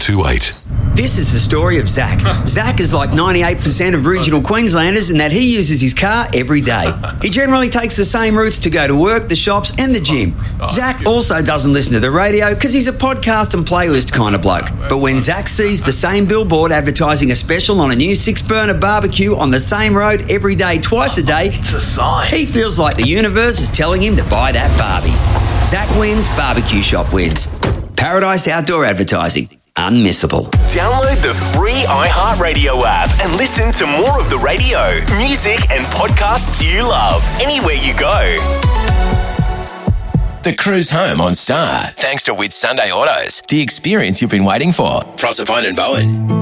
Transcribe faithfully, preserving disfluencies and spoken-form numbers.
two eight. This is the story of Zach. Zach is like ninety-eight percent of regional Queenslanders in that he uses his car every day. He generally takes the same routes to go to work, the shops and the gym. Zach also doesn't listen to the radio because he's a podcast and playlist kind of bloke. But when Zach sees the same billboard advertising a special on a new six-burner barbecue on the same road every day, twice a day, It's a sign. he feels like the universe is telling him to buy that Barbie. Zach wins, barbecue shop wins. Paradise Outdoor Advertising. Unmissable. Download the free iHeartRadio app and listen to more of the radio, music and podcasts you love anywhere you go. The cruise home on Star, thanks to Whitsunday Autos, the experience you've been waiting for. Proserpine and Bowen.